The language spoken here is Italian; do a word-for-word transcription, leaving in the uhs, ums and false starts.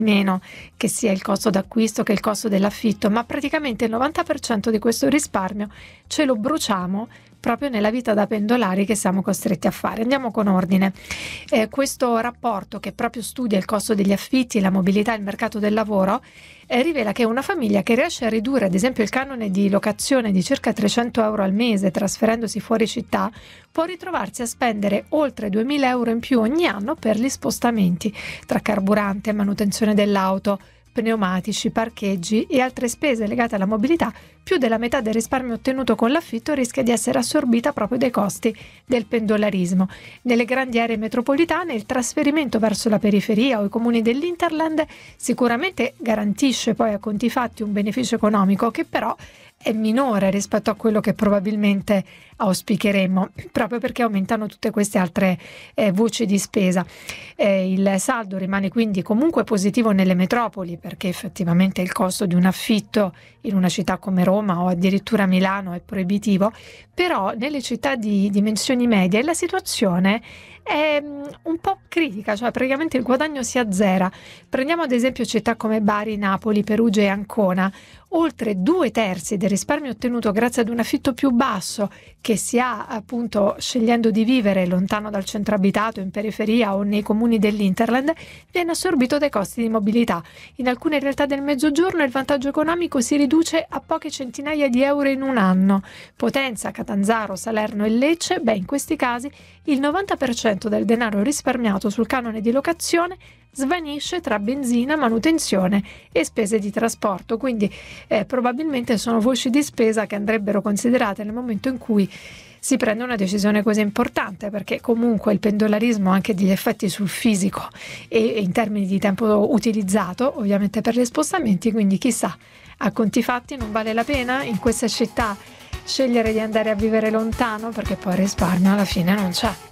meno che sia il costo d'acquisto che il costo dell'affitto, ma praticamente il novanta per cento di questo risparmio ce lo bruciamo proprio nella vita da pendolari che siamo costretti a fare. Andiamo con ordine. Eh, questo rapporto, che proprio studia il costo degli affitti, la mobilità e il mercato del lavoro, eh, rivela che una famiglia che riesce a ridurre ad esempio il canone di locazione di circa trecento euro al mese trasferendosi fuori città può ritrovarsi a spendere oltre duemila euro in più ogni anno per gli spostamenti tra carburante, manutenzione dell'auto, pneumatici, parcheggi e altre spese legate alla mobilità. Più della metà del risparmio ottenuto con l'affitto rischia di essere assorbita proprio dai costi del pendolarismo. Nelle grandi aree metropolitane il trasferimento verso la periferia o i comuni dell'Interland sicuramente garantisce poi a conti fatti un beneficio economico che però è minore rispetto a quello che probabilmente auspicheremmo, proprio perché aumentano tutte queste altre eh, voci di spesa. Eh, il saldo rimane quindi comunque positivo nelle metropoli, perché effettivamente il costo di un affitto in una città come Roma o addirittura Milano è proibitivo, però nelle città di dimensioni medie la situazione è un po' critica, cioè praticamente il guadagno si azzera. Prendiamo ad esempio città come Bari, Napoli, Perugia e Ancona. Oltre due terzi del risparmio ottenuto grazie ad un affitto più basso che si ha appunto scegliendo di vivere lontano dal centro abitato, in periferia o nei comuni dell'Interland, viene assorbito dai costi di mobilità. In alcune realtà del Mezzogiorno il vantaggio economico si riduce a poche centinaia di euro in un anno. Potenza, Catanzaro, Salerno e Lecce, beh, in questi casi il novanta per cento del denaro risparmiato sul canone di locazione svanisce tra benzina, manutenzione e spese di trasporto, quindi eh, probabilmente sono voci di spesa che andrebbero considerate nel momento in cui si prende una decisione così importante, perché comunque il pendolarismo ha anche degli effetti sul fisico e, e in termini di tempo utilizzato ovviamente per gli spostamenti, quindi chissà, a conti fatti non vale la pena in questa città scegliere di andare a vivere lontano, perché poi il risparmio alla fine non c'è.